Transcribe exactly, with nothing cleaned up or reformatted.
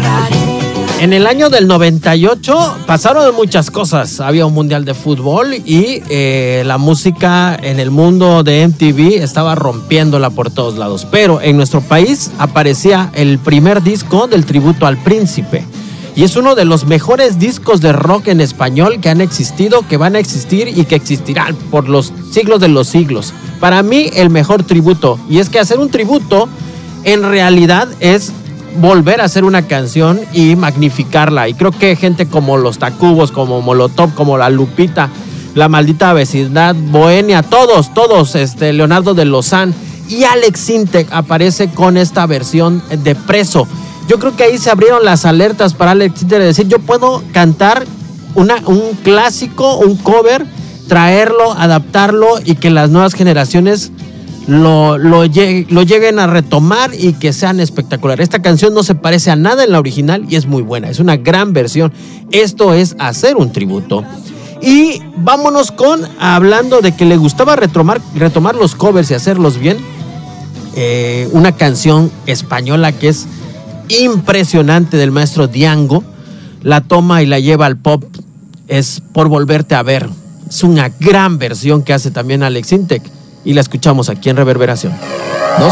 En el año del noventa y ocho pasaron muchas cosas. Había un mundial de fútbol y eh, la música en el mundo de M T V estaba rompiéndola por todos lados. Pero en nuestro país aparecía el primer disco del tributo al Príncipe. Y es uno de los mejores discos de rock en español que han existido, que van a existir y que existirán por los siglos de los siglos. Para mí, el mejor tributo. Y es que hacer un tributo en realidad es volver a hacer una canción y magnificarla. Y creo que gente como Los Tacubos, como Molotov, como La Lupita, La Maldita Vecindad, Bohemia, todos, todos, este, Leonardo de Lozán y Alex Sintek aparece con esta versión de Preso. Yo creo que ahí se abrieron las alertas para Alex Sintek de decir, yo puedo cantar una, un clásico, un cover, traerlo, adaptarlo y que las nuevas generaciones Lo, lo, lo lleguen a retomar y que sean espectaculares. Esta canción no se parece a nada en la original y es muy buena, es una gran versión. Esto es hacer un tributo. Y vámonos con, hablando de que le gustaba retomar, retomar los covers y hacerlos bien, eh, una canción española que es impresionante del maestro Diango, la toma y la lleva al pop, es Por Volverte a Ver. Es una gran versión que hace también Alex Sintek. Y la escuchamos aquí en Reverberación.